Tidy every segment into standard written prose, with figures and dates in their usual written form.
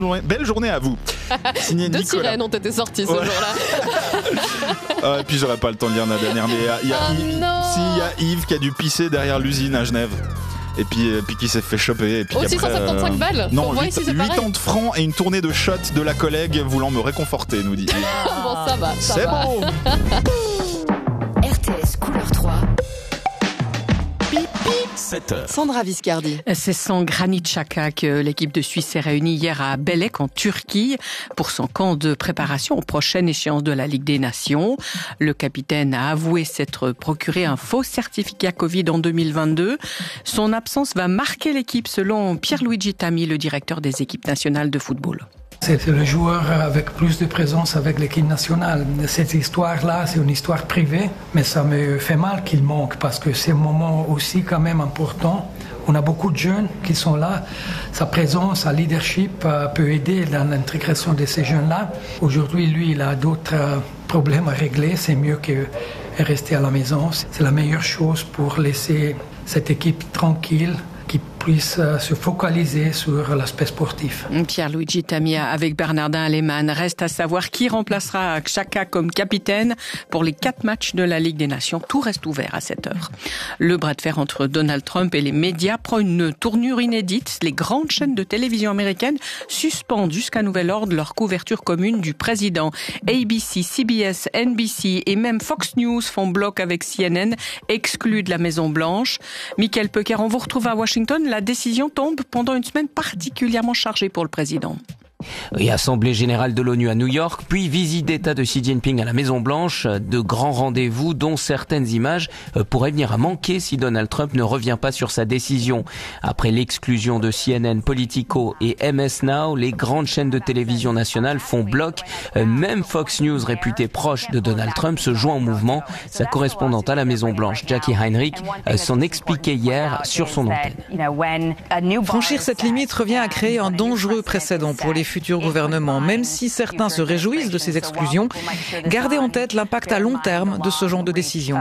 Belle journée à vous. Signé Deux Nicolas. sirènes ont été sorties ce jour-là. Et puis j'aurais pas le temps de lire la dernière, mais il y a Yves qui a dû pisser derrière l'usine à Genève. Et puis qui s'est fait choper. Et puis Aussi après, 175 balles. Non, Pour moi, ici, c'est pareil. 80 francs et une tournée de shots de la collègue voulant me réconforter, nous dit Yves. Bon, ça va. C'est bon. RTS Couleur 3. 7h. Sandra Viscardi. C'est sans Granit Xhaka que l'équipe de Suisse s'est réunie hier à Bélek en Turquie pour son camp de préparation aux prochaines échéances de la Ligue des Nations. Le capitaine a avoué s'être procuré un faux certificat Covid en 2022. Son absence va marquer l'équipe selon Pierluigi Tammy, le directeur des équipes nationales de football. C'est le joueur avec plus de présence avec l'équipe nationale. Cette histoire-là, c'est une histoire privée, mais ça me fait mal qu'il manque parce que c'est un moment aussi quand même important. On a beaucoup de jeunes qui sont là. Sa présence, sa leadership peut aider dans l'intégration de ces jeunes-là. Aujourd'hui, lui, il a d'autres problèmes à régler. C'est mieux que rester à la maison. C'est la meilleure chose pour laisser cette équipe tranquille, qui puisse se focaliser sur l'aspect sportif. Pierluigi Tammy avec Bernardin Lehmann. Reste à savoir qui remplacera Xhaka comme capitaine pour les 4 matchs de la Ligue des Nations. Tout reste ouvert à cette heure. Le bras de fer entre Donald Trump et les médias prend une tournure inédite. Les grandes chaînes de télévision américaines suspendent jusqu'à nouvel ordre leur couverture commune du président. ABC, CBS, NBC et même Fox News font bloc avec CNN, exclus de la Maison-Blanche. Michael Pecker, on vous retrouve à Washington. La décision tombe pendant une semaine particulièrement chargée pour le président. Et Assemblée générale de l'ONU à New York, puis visite d'État de Xi Jinping à la Maison-Blanche, de grands rendez-vous dont certaines images pourraient venir à manquer si Donald Trump ne revient pas sur sa décision. Après l'exclusion de CNN, Politico et MS Now, les grandes chaînes de télévision nationales font bloc. Même Fox News, réputée proche de Donald Trump, se joint au mouvement. Sa correspondante à la Maison-Blanche, Jackie Heinrich, s'en expliquait hier sur son antenne. Franchir cette limite revient à créer un dangereux précédent pour les futurs gouvernements. Même si certains se réjouissent de ces exclusions, gardez en tête l'impact à long terme de ce genre de décision.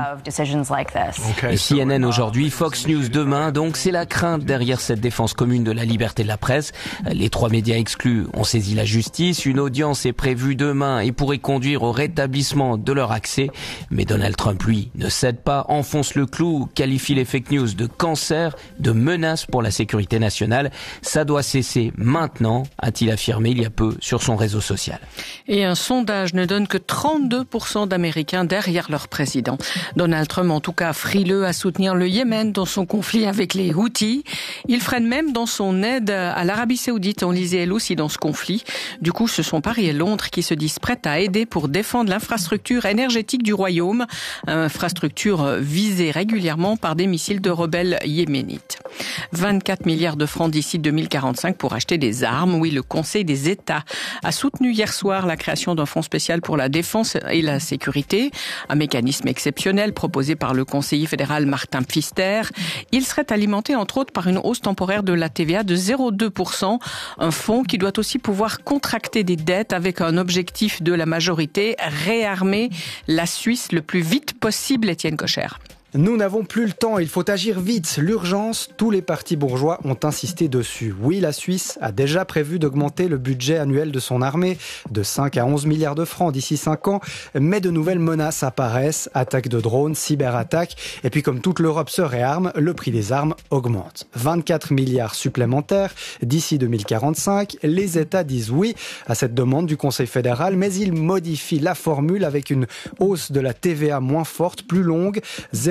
CNN aujourd'hui, Fox News demain, donc c'est la crainte derrière cette défense commune de la liberté de la presse. Les 3 médias exclus ont saisi la justice. Une audience est prévue demain et pourrait conduire au rétablissement de leur accès. Mais Donald Trump, lui, ne cède pas, enfonce le clou, qualifie les fake news de cancer, de menace pour la sécurité nationale. Ça doit cesser maintenant, a-t-il affirmé il y a peu sur son réseau social. Et un sondage ne donne que 32% d'Américains derrière leur président. Donald Trump, en tout cas, frileux à soutenir le Yémen dans son conflit avec les Houthis. Il freine même dans son aide à l'Arabie Saoudite. On lisait elle aussi dans ce conflit. Du coup, ce sont Paris et Londres qui se disent prêts à aider pour défendre l'infrastructure énergétique du royaume. Infrastructure visée régulièrement par des missiles de rebelles yéménites. 24 milliards de francs d'ici 2045 pour acheter des armes. Oui, le Conseil des États a soutenu hier soir la création d'un fonds spécial pour la défense et la sécurité, un mécanisme exceptionnel proposé par le conseiller fédéral Martin Pfister. Il serait alimenté entre autres par une hausse temporaire de la TVA de 0,2%, un fonds qui doit aussi pouvoir contracter des dettes avec un objectif de la majorité, réarmer la Suisse le plus vite possible, Étienne Cocher. Nous n'avons plus le temps, il faut agir vite. L'urgence, tous les partis bourgeois ont insisté dessus. Oui, la Suisse a déjà prévu d'augmenter le budget annuel de son armée de 5 à 11 milliards de francs d'ici 5 ans. Mais de nouvelles menaces apparaissent, attaques de drones, cyberattaques. Et puis comme toute l'Europe se réarme, le prix des armes augmente. 24 milliards supplémentaires d'ici 2045. Les États disent oui à cette demande du Conseil fédéral, mais ils modifient la formule avec une hausse de la TVA moins forte, plus longue,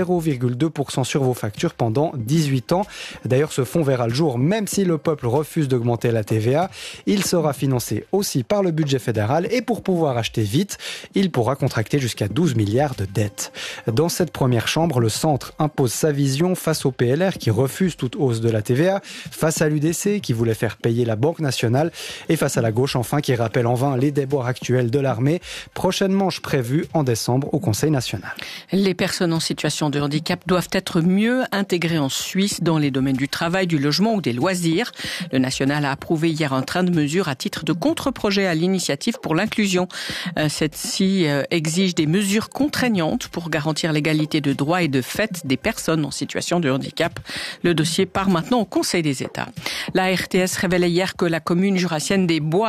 0,2% sur vos factures pendant 18 ans. D'ailleurs, ce fonds verra le jour, même si le peuple refuse d'augmenter la TVA. Il sera financé aussi par le budget fédéral et pour pouvoir acheter vite, il pourra contracter jusqu'à 12 milliards de dettes. Dans cette première chambre, le centre impose sa vision face au PLR qui refuse toute hausse de la TVA, face à l'UDC qui voulait faire payer la Banque nationale et face à la gauche enfin qui rappelle en vain les déboires actuels de l'armée. Prochaine manche prévue en décembre au Conseil national. Les personnes en situation de de handicap doivent être mieux intégrés en Suisse dans les domaines du travail, du logement ou des loisirs. Le national a approuvé hier un train de mesures à titre de contre-projet à l'initiative pour l'inclusion. Celle-ci exige des mesures contraignantes pour garantir l'égalité de droits et de fait des personnes en situation de handicap. Le dossier part maintenant au Conseil des États. La RTS révélait hier que la commune jurassienne des Bois